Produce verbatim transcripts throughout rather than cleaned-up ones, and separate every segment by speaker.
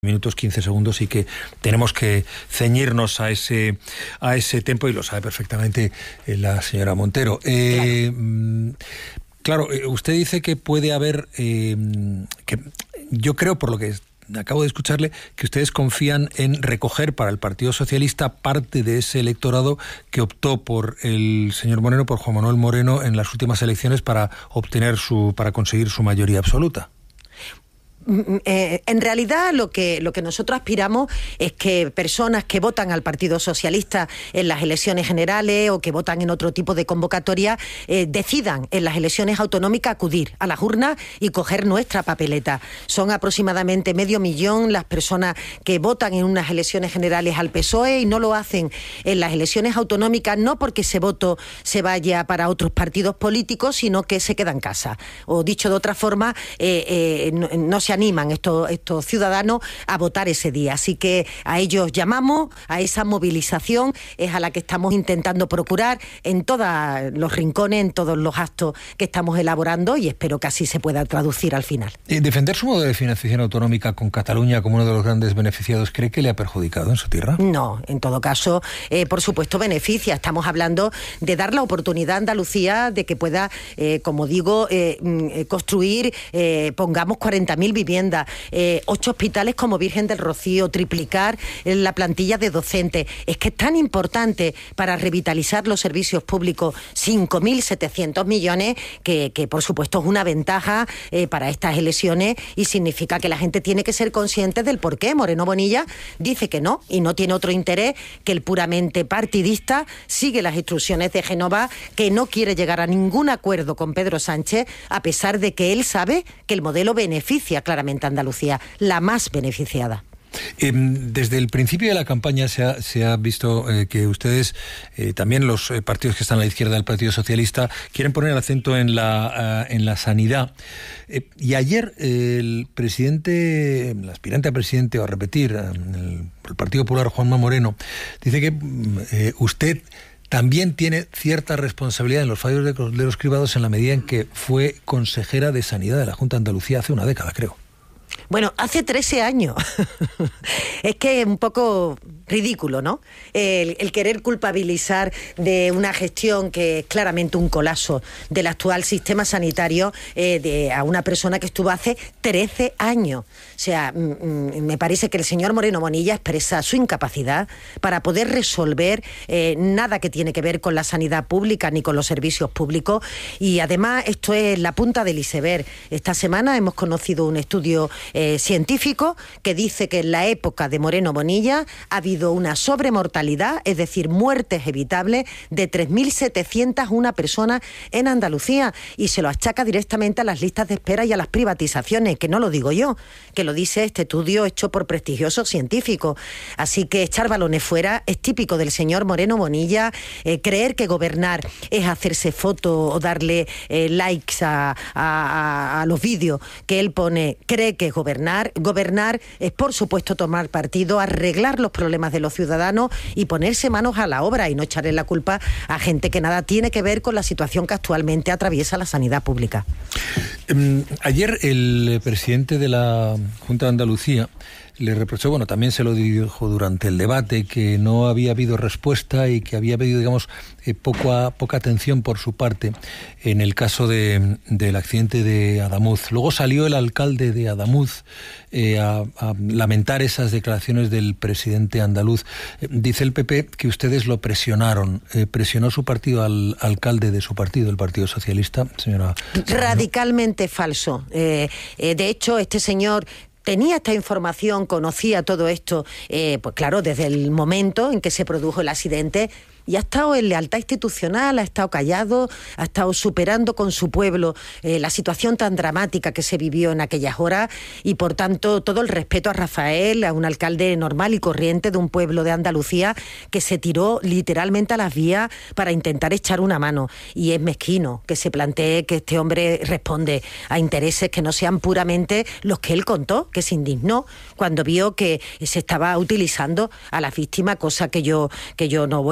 Speaker 1: Minutos quince segundos y que tenemos que ceñirnos a ese a ese tiempo, y lo sabe perfectamente eh, la señora Montero. Eh, claro. claro, usted dice que puede haber, eh, que yo creo, por lo que acabo de escucharle, que ustedes confían en recoger para el Partido Socialista parte de ese electorado que optó por el señor Moreno, por Juan Manuel Moreno, en las últimas elecciones para obtener su, para conseguir su mayoría absoluta.
Speaker 2: Eh, en realidad lo que, lo que nosotros aspiramos es que personas que votan al Partido Socialista en las elecciones generales o que votan en otro tipo de convocatoria eh, decidan en las elecciones autonómicas acudir a las urnas y coger nuestra papeleta. Son aproximadamente medio millón las personas que votan en unas elecciones generales al P S O E y no lo hacen en las elecciones autonómicas, no porque ese voto se vaya para otros partidos políticos, sino que se queda en casa. O dicho de otra forma, eh, eh, no, no se animan estos, estos ciudadanos a votar ese día. Así que a ellos llamamos, a esa movilización es a la que estamos intentando procurar en todos los rincones, en todos los actos que estamos elaborando, y espero que así se pueda traducir al final.
Speaker 1: ¿Defender su modelo de financiación autonómica con Cataluña como uno de los grandes beneficiados cree que le ha perjudicado en su tierra?
Speaker 2: No, en todo caso, eh, por supuesto beneficia. Estamos hablando de dar la oportunidad a Andalucía de que pueda, eh, como digo, eh, eh, construir, eh, pongamos cuarenta mil viviendas, eh, ocho hospitales como Virgen del Rocío, triplicar la plantilla de docentes. Es que es tan importante para revitalizar los servicios públicos, cinco mil setecientos millones, que, que por supuesto es una ventaja eh, para estas elecciones, y significa que la gente tiene que ser consciente del por qué Moreno Bonilla dice que no, y no tiene otro interés que el puramente partidista. Sigue las instrucciones de Génova, que no quiere llegar a ningún acuerdo con Pedro Sánchez, a pesar de que él sabe que el modelo beneficia claramente a Andalucía, la más beneficiada.
Speaker 1: Eh, desde el principio de la campaña se ha, se ha visto eh, que ustedes, eh, también los eh, partidos que están a la izquierda del Partido Socialista, quieren poner el acento en la, uh, en la sanidad. Eh, y ayer eh, el presidente, el aspirante a presidente, o a repetir, el, el Partido Popular, Juanma Moreno, dice que eh, usted también tiene cierta responsabilidad en los fallos de, de los cribados, en la medida en que fue consejera de Sanidad de la Junta de Andalucía hace una década, creo.
Speaker 2: Bueno, hace trece años. Es que es un poco ridículo, ¿no? El, el querer culpabilizar de una gestión que es claramente un colapso del actual sistema sanitario eh, de, a una persona que estuvo hace trece años. O sea, mm, me parece que el señor Moreno Bonilla expresa su incapacidad para poder resolver eh, nada que tiene que ver con la sanidad pública ni con los servicios públicos. Y además esto es la punta del iceberg. Esta semana hemos conocido un estudio eh, científico que dice que en la época de Moreno Bonilla ha habido una sobremortalidad, es decir, muertes evitables, de tres mil setecientos una personas en Andalucía, y se lo achaca directamente a las listas de espera y a las privatizaciones, que no lo digo yo, que lo dice este estudio hecho por prestigiosos científicos. Así que echar balones fuera es típico del señor Moreno Bonilla. Eh, creer que gobernar es hacerse fotos o darle eh, likes a, a, a los vídeos que él pone, cree que es gobernar. Gobernar es, por supuesto, tomar partido, arreglar los problemas de los ciudadanos y ponerse manos a la obra, y no echarle la culpa a gente que nada tiene que ver con la situación que actualmente atraviesa la sanidad pública.
Speaker 1: Um, ayer el presidente de la Junta de Andalucía le reprochó, bueno, también se lo dijo durante el debate, que no había habido respuesta y que había habido, digamos, eh, poca, poca atención por su parte en el caso de, del accidente de Adamuz. Luego salió el alcalde de Adamuz eh, a, a lamentar esas declaraciones del presidente andaluz. Eh, dice el P P que ustedes lo presionaron. Eh, ¿Presionó su partido al alcalde de su partido, el Partido Socialista, señora?
Speaker 2: Radicalmente falso. Eh, eh, de hecho, este señor tenía esta información, conocía todo esto, eh, pues claro, desde el momento en que se produjo el accidente, y ha estado en lealtad institucional, ha estado callado, ha estado superando con su pueblo eh, la situación tan dramática que se vivió en aquellas horas, y por tanto todo el respeto a Rafael, a un alcalde normal y corriente de un pueblo de Andalucía que se tiró literalmente a las vías para intentar echar una mano. Y es mezquino que se plantee que este hombre responde a intereses que no sean puramente los que él contó, que se indignó cuando vio que se estaba utilizando a la víctima, cosa que yo, que yo no voy a hacer,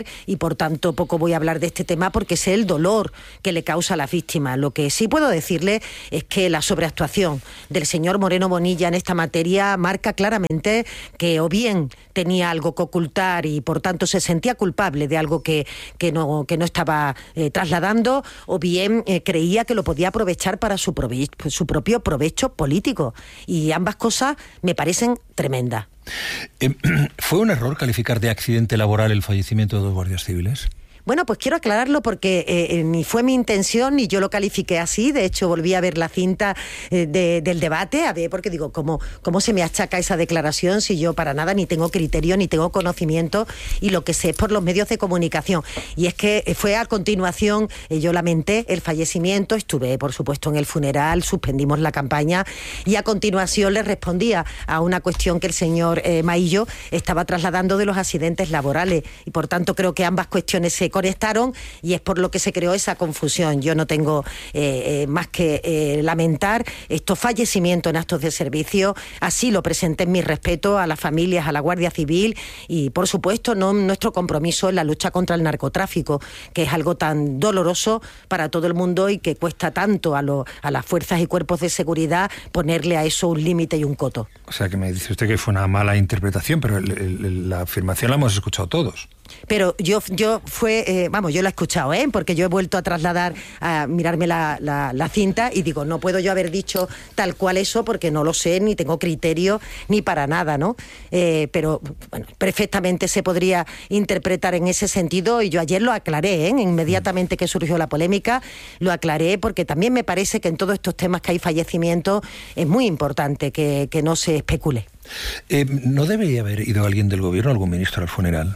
Speaker 2: y por tanto poco voy a hablar de este tema porque sé el dolor que le causa a las víctimas. Lo que sí puedo decirle es que la sobreactuación del señor Moreno Bonilla en esta materia marca claramente que o bien tenía algo que ocultar y por tanto se sentía culpable de algo que, que, no, que no estaba eh, trasladando, o bien eh, creía que lo podía aprovechar para su, prove- su propio provecho político. Y ambas cosas me parecen tremendas.
Speaker 1: Eh, ¿Fue un error calificar de accidente laboral el fallecimiento de dos guardias civiles?
Speaker 2: Bueno, pues quiero aclararlo porque eh, ni fue mi intención ni yo lo califiqué así. De hecho, volví a ver la cinta eh, de, del debate, a ver, porque digo, ¿cómo, ¿cómo se me achaca esa declaración si yo para nada ni tengo criterio, ni tengo conocimiento y lo que sé es por los medios de comunicación? Y es que fue a continuación, eh, yo lamenté el fallecimiento, estuve, por supuesto, en el funeral, suspendimos la campaña y a continuación le respondía a una cuestión que el señor eh, Maillo estaba trasladando de los accidentes laborales y, por tanto, creo que ambas cuestiones se conectaron y es por lo que se creó esa confusión. Yo no tengo eh, eh, más que eh, lamentar estos fallecimientos en actos de servicio, así lo presenté en mi respeto a las familias, a la Guardia Civil y por supuesto no nuestro compromiso en la lucha contra el narcotráfico, que es algo tan doloroso para todo el mundo y que cuesta tanto a, lo, a las fuerzas y cuerpos de seguridad ponerle a eso un límite y un coto.
Speaker 1: O sea que me dice usted que fue una mala interpretación, pero el, el, la afirmación la hemos escuchado todos.
Speaker 2: Pero yo, yo fue, eh, vamos, yo la he escuchado, ¿eh? Porque yo he vuelto a trasladar, a mirarme la, la, la cinta y digo, no puedo yo haber dicho tal cual eso porque no lo sé, ni tengo criterio, ni para nada, ¿no? Eh, pero, bueno, perfectamente se podría interpretar en ese sentido y yo ayer lo aclaré, ¿eh? Inmediatamente que surgió la polémica, lo aclaré porque también me parece que en todos estos temas que hay fallecimientos es muy importante que, que no se especule.
Speaker 1: Eh, ¿No debería haber ido alguien del gobierno, algún ministro al funeral?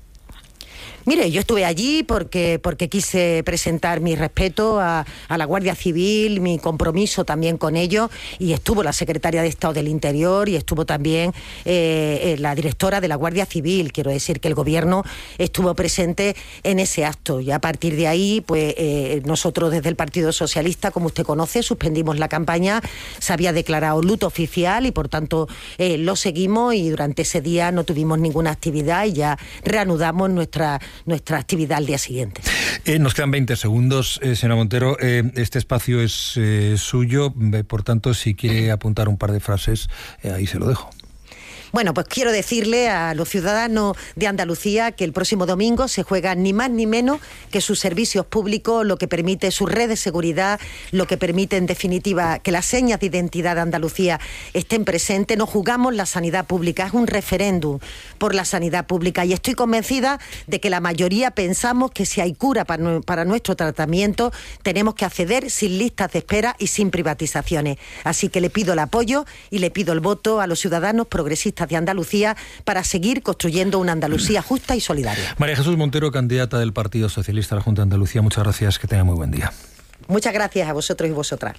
Speaker 2: Mire, yo estuve allí porque, porque quise presentar mi respeto a, a la Guardia Civil, mi compromiso también con ellos, y estuvo la secretaria de Estado del Interior y estuvo también eh, la directora de la Guardia Civil. Quiero decir que el Gobierno estuvo presente en ese acto y a partir de ahí, pues eh, nosotros desde el Partido Socialista, como usted conoce, suspendimos la campaña, se había declarado luto oficial y por tanto eh, lo seguimos y durante ese día no tuvimos ninguna actividad y ya reanudamos nuestra nuestra actividad al día siguiente.
Speaker 1: Eh, nos quedan veinte segundos, eh, señora Montero. Eh, este espacio es eh, suyo, eh, por tanto, si quiere apuntar un par de frases, eh, ahí se lo dejo.
Speaker 2: Bueno, pues quiero decirle a los ciudadanos de Andalucía que el próximo domingo se juega ni más ni menos que sus servicios públicos, lo que permite su red de seguridad, lo que permite en definitiva que las señas de identidad de Andalucía estén presentes. No jugamos la sanidad pública, es un referéndum por la sanidad pública y estoy convencida de que la mayoría pensamos que si hay cura para, para nuestro tratamiento tenemos que acceder sin listas de espera y sin privatizaciones. Así que le pido el apoyo y le pido el voto a los ciudadanos progresistas de Andalucía para seguir construyendo una Andalucía justa y solidaria.
Speaker 1: María Jesús Montero, candidata del Partido Socialista a la Junta de Andalucía, muchas gracias, que tenga muy buen día.
Speaker 2: Muchas gracias a vosotros y vosotras.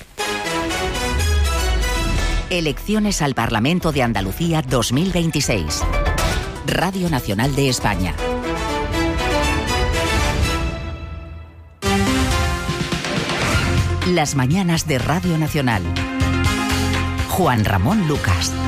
Speaker 3: Elecciones al Parlamento de Andalucía dos mil veintiséis. Radio Nacional de España. Las mañanas de Radio Nacional. Juan Ramón Lucas.